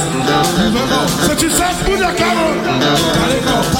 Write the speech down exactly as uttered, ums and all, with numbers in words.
C'est une sens pour la carotte. Allez, go.